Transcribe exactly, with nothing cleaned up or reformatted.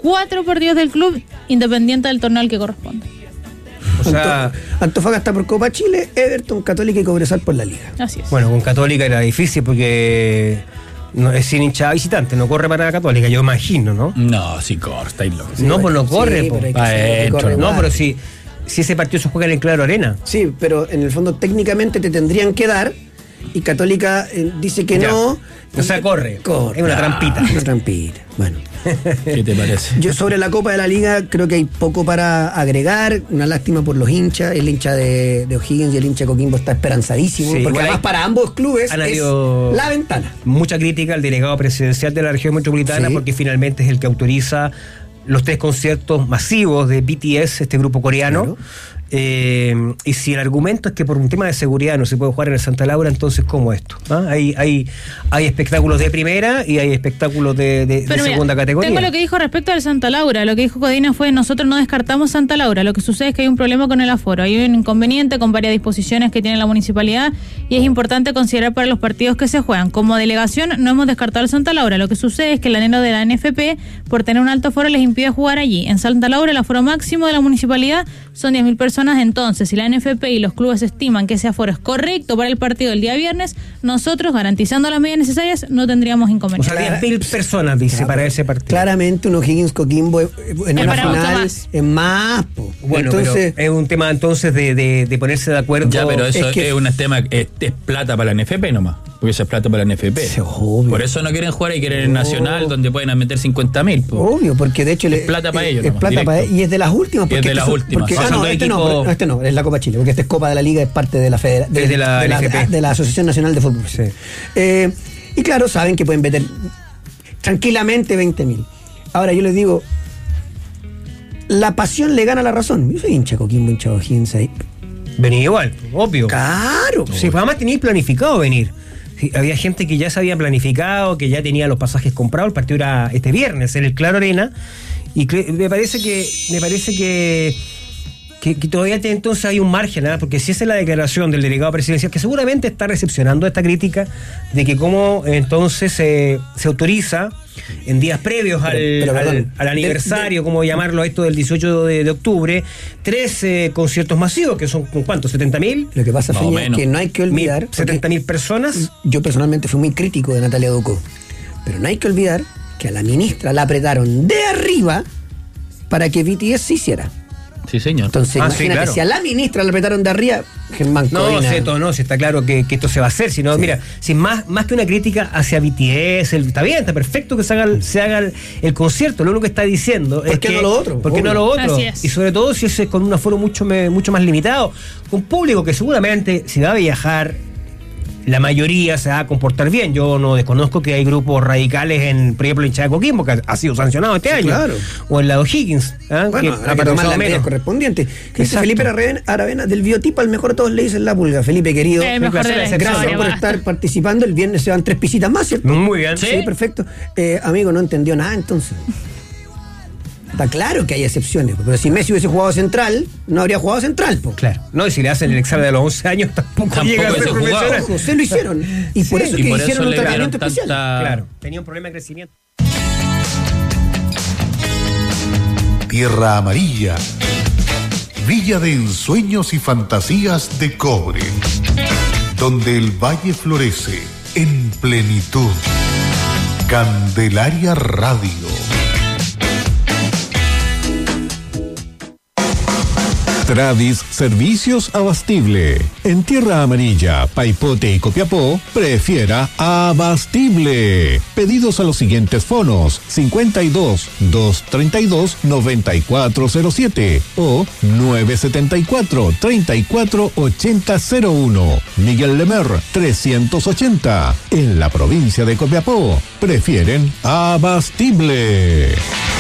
cuatro partidos del club, independiente del torneo al que corresponde. O sea, Antofagasta por Copa Chile, Everton, Católica y Cobresal por la Liga. Así es. bueno, con Católica era difícil porque no, es sin hinchada visitante, no corre para la Católica, yo imagino, ¿no? No, sí corre, está ahí loco. Sí, no, pues no sí, corre, pero po. hay que Pa' saber que dentro, corre No, igual. pero si, si ese partido se juega en el Claro Arena. Sí, pero en el fondo técnicamente te tendrían que dar y Católica eh, dice que Ya. no. O sea, corre. Corre. Es una trampita. Una trampita. Bueno. ¿Qué te parece? Yo sobre la Copa de la Liga creo que hay poco para agregar. Una lástima por los hinchas. El hincha de, de O'Higgins y el hincha de Coquimbo está esperanzadísimo. Sí, porque igual además hay- para ambos clubes han es habido- la ventana. Mucha crítica al delegado presidencial de la región metropolitana Sí. porque finalmente es el que autoriza los tres conciertos masivos de B T S, este grupo coreano. Claro. Eh, y si el argumento es que por un tema de seguridad no se puede jugar en el Santa Laura, entonces ¿cómo esto? ¿Ah? Hay, hay, hay espectáculos de primera y hay espectáculos de, de- de Pero mira, segunda categoría. tengo lo que dijo respecto al Santa Laura. Lo que dijo Codina fue: nosotros no descartamos Santa Laura. Lo que sucede es que hay un problema con el aforo. Hay un inconveniente con varias disposiciones que tiene la municipalidad y es importante considerar para los partidos que se juegan. Como delegación no hemos descartado el Santa Laura. Lo que sucede es que el anhelo de la N F P, por tener un alto aforo, les impide jugar allí. En Santa Laura el aforo máximo de la municipalidad son diez mil personas. Entonces, si la N F P y los clubes estiman que ese aforo es correcto para el partido del día viernes, nosotros, garantizando las medidas necesarias, no tendríamos O inconveniente. sea, diez mil personas, dice, Claro. para ese partido. Claramente un O'Higgins Coquimbo eh, en Es una para mucho final más. es más. Po. Bueno, entonces, pero es un tema entonces de, de, de ponerse de acuerdo. Ya, pero eso es es, que- un tema, es, es plata para la N F P nomás. Porque eso es plata para la N F P. Sí, obvio. Por eso no quieren jugar y quieren el Oh. Nacional, donde pueden meter cincuenta mil. obvio, porque de hecho le- Es plata pa' eh, ellos Es nomás, plata para directo. y es de las últimas. Y es Porque de este las es- últimas. porque- O sea, ah, no, son este equipos- no, pero este no, es la Copa Chile, porque este es Copa de la Liga, es parte de la federa- Es de la N F P. de la Asociación Nacional de Fútbol. Sí. Eh, y claro, saben que pueden meter tranquilamente veinte mil. Ahora yo les digo, la pasión le gana a la razón. Yo soy hincha Coquimbo, hincha de O'Higgins ahí. Venía igual, obvio. Claro. Sí, pues además teníais planificado venir. Sí, había gente que ya se había planificado, que ya tenía los pasajes comprados. El partido era este viernes en el Claro Arena. Y cre- me parece que me parece que, que, que todavía te- entonces hay un margen, ¿ah? Porque si esa es la declaración del delegado presidencial, que seguramente está recepcionando esta crítica de que cómo entonces se se autoriza en días previos al, Pero, pero, al- perdón, al aniversario, de- como llamarlo esto, del dieciocho de, de octubre, tres eh, conciertos masivos, que son, ¿cuántos? ¿setenta mil? Lo que pasa, Más o Feña, menos. que no hay que olvidar. setenta mil personas. porque Yo personalmente fui muy crítico de Natalia Ducó. Pero no hay que olvidar que a la ministra la apretaron de arriba para que B T S se hiciera. Sí, señor. Entonces, Ah, sí, imagínate, claro. si a la ministra la apretaron de arriba, Germán No, Codina. Seto, no, si está claro que, que esto se va a hacer, sino, Sí. mira, sin más, más que una crítica hacia B T S, el- está bien, está perfecto que se haga, el- se haga el, el concierto, lo único que está diciendo es qué que, no lo otro? ¿por qué no Obvio. lo otro? Así es. Y sobre todo si es con un aforo mucho, me- mucho más limitado, con público que seguramente si va a viajar, la mayoría se va a comportar bien. Yo no desconozco que hay grupos radicales en, por ejemplo, en hinchada de Coquimbo, que ha, ha sido sancionado este Sí, año. claro. O en la de O'Higgins. ¿ah? Bueno, Que habrá ha que tomar causado las medidas menos. correspondientes. Dice Exacto. Felipe Aravena, Aravena, del biotipo al mejor todos le dicen la pulga. Felipe, querido, Eh, mejor de la gracias historia, por basta. estar participando. El viernes se van tres pisitas más, ¿cierto? Muy bien. Sí, perfecto. Eh, amigo, no entendió nada entonces. Está claro que hay excepciones, pero si Messi hubiese jugado central, no habría jugado central. Po. Claro. No, y si le hacen el examen de los once años, tampoco, Tampoco llega a ser hubiese jugado. profesional. Ojo, se lo hicieron. Y por Sí, eso y que por hicieron eso un le dieron tratamiento especial. tanta- Claro, tenía un problema de crecimiento. Tierra Amarilla, Villa de ensueños y fantasías de cobre, donde el valle florece en plenitud. Candelaria Radio. Tradis Servicios Abastible. En Tierra Amarilla, Paipote y Copiapó, prefiera Abastible. Pedidos a los siguientes fonos: cincuenta y dos, doscientos treinta y dos, noventa y cuatro cero siete o nueve setenta y cuatro, treinta y cuatro ochenta cero uno. Miguel Lemer, trescientos ochenta. En la provincia de Copiapó, prefieren Abastible.